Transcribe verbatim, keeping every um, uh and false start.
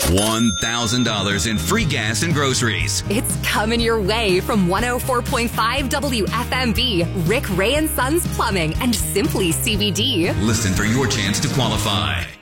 one thousand dollars in free gas and groceries. It's coming your way from one oh four point five W F M B, Rick Ray and Sons Plumbing, and Simply C B D. Listen for your chance to qualify.